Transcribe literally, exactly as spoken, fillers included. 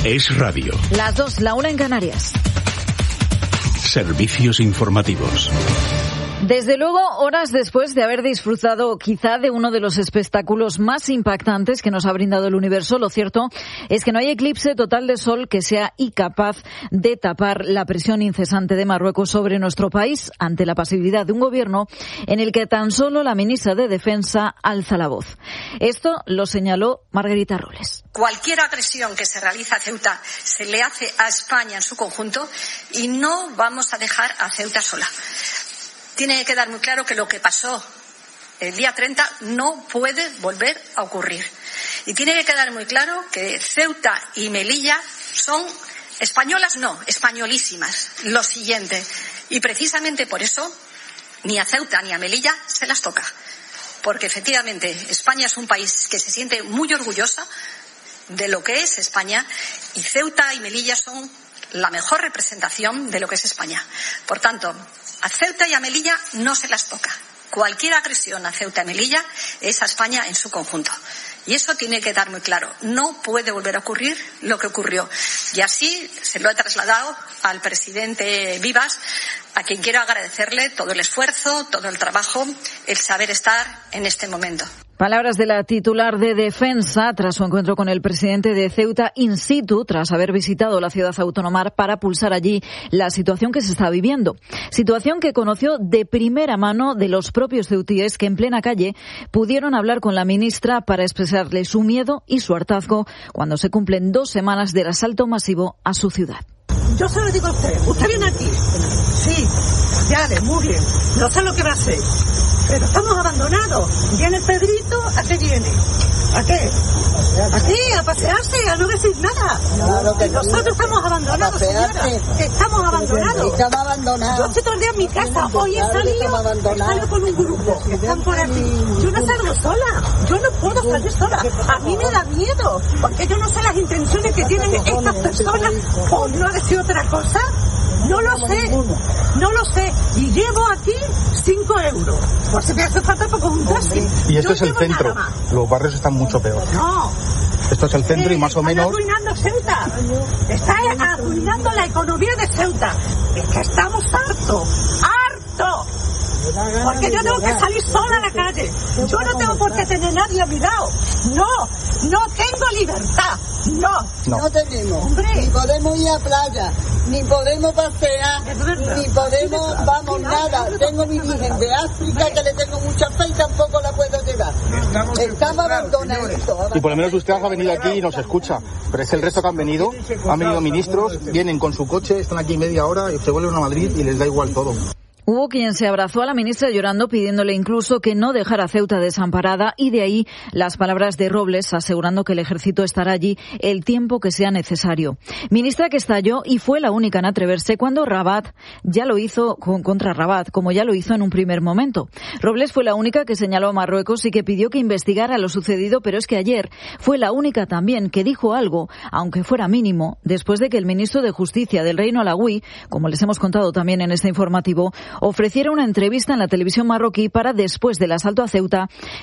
Es radio. Las dos, la una en Canarias. Servicios informativos. Desde luego, horas después de haber disfrutado quizá de uno de los espectáculos más impactantes que nos ha brindado el universo, lo cierto es que no hay eclipse total de sol que sea incapaz de tapar la presión incesante de Marruecos sobre nuestro país ante la pasividad de un gobierno en el que tan solo la ministra de Defensa alza la voz. Esto lo señaló Margarita Robles. Cualquier agresión que se realiza a Ceuta se le hace a España en su conjunto y no vamos a dejar a Ceuta sola. Tiene que quedar muy claro que lo que pasó el día treinta no puede volver a ocurrir. Y tiene que quedar muy claro que Ceuta y Melilla son españolas, no, españolísimas. Lo siguiente. Y precisamente por eso ni a Ceuta ni a Melilla se las toca. Porque efectivamente España es un país que se siente muy orgullosa de lo que es España y Ceuta y Melilla son la mejor representación de lo que es España. Por tanto, a Ceuta y a Melilla no se las toca. Cualquier agresión a Ceuta y Melilla es a España en su conjunto. Y eso tiene que quedar muy claro. No puede volver a ocurrir lo que ocurrió. Y así se lo he trasladado al presidente Vivas, a quien quiero agradecerle todo el esfuerzo, todo el trabajo, el saber estar en este momento. Palabras de la titular de Defensa tras su encuentro con el presidente de Ceuta in situ, tras haber visitado la ciudad autónoma para pulsar allí la situación que se está viviendo. Situación que conoció de primera mano de los propios ceutíes que en plena calle pudieron hablar con la ministra para expresarle su miedo y su hartazgo cuando se cumplen dos semanas del asalto masivo a su ciudad. Yo se lo digo a usted, usted viene aquí. Sí, ya de muy bien. No sé lo que va a hacer. Pero estamos abandonados. Viene Pedrito, ¿a qué viene? ¿A qué? ¿A qué? A pasearse, a no decir nada. Claro que nosotros sí. Estamos abandonados, señora. Estamos abandonados. Estamos abandonados. Yo estoy todo el día en mi casa. Hoy he salido, he salido con un grupo que están por aquí. Yo no salgo sola. Yo no puedo salir sola. A mí me da miedo. Porque yo no sé las intenciones que tienen estas personas. Por no decir otra cosa. No lo sé. No lo sé. Y llevo aquí cinco euros. Por si me hace falta poco un taxi. Y esto es el centro. Los barrios están mucho peor. No. Esto es el centro y más o menos... Está arruinando Ceuta. Está arruinando la economía de Ceuta. Es que estamos hartos. ¡Hartos! Porque yo tengo que salir sola a la calle. Yo no tengo por qué tener nadie a mi lado. No, no tengo libertad. No, no, no tenemos. Hombre. Ni podemos ir a playa, ni podemos pasear, ni podemos, vamos, nada. Tengo mi virgen de África que le tengo mucha fe y tampoco la puedo llevar. Estamos, Estamos abandonados. Y por lo menos usted ha venido aquí y nos escucha. Pero es el resto que han venido. Han venido ministros, vienen con su coche, están aquí media hora y se vuelven a Madrid y les da igual todo. Hubo quien se abrazó a la ministra llorando, pidiéndole incluso que no dejara Ceuta desamparada, y de ahí las palabras de Robles asegurando que el ejército estará allí el tiempo que sea necesario. Ministra que estalló y fue la única en atreverse cuando Rabat ya lo hizo con, contra Rabat, como ya lo hizo en un primer momento. Robles fue la única que señaló a Marruecos y que pidió que investigara lo sucedido, pero es que ayer fue la única también que dijo algo, aunque fuera mínimo, después de que el ministro de Justicia del Reino Alauí, como les hemos contado también en este informativo, ofreciera una entrevista en la televisión marroquí para, después del asalto a Ceuta,